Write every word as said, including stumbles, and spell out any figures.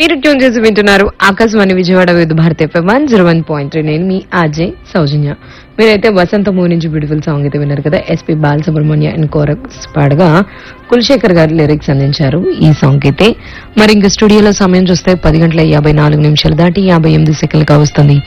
మీరు ట్యూన్ చేసి వింటున్నారు Akashvani Vijayawada with Bharat FM one zero one point three. నేను మీ ఆర్జే సౌజన్య. మీరైతే వసంత మూవీ నుంచి బ్యూటిఫుల్ సాంగ్ అయితే విన్నారు కదా. ఎస్పీ బాలసుబ్రహ్మణ్య అండ్ కోరస్ పాడగా కులశేఖర్ గారు లిరిక్స్ అందించారు ఈ సాంగ్ అయితే. మరి ఇంకా స్టూడియోలో సమయం చూస్తే పది గంటల యాభై నాలుగు నిమిషాలు దాటి యాభై ఎనిమిది సెకండ్లుగా వస్తుంది.